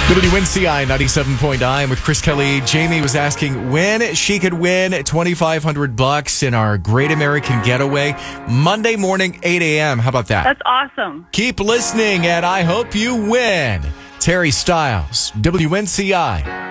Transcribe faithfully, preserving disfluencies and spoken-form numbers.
W N C I ninety-seven point nine with Chris Kelly. Jamie was asking when she could win twenty-five hundred bucks in our Great American Getaway Monday morning, eight a.m. How about that? That's awesome. Keep listening, and I hope you win. Terry Styles, W N C I.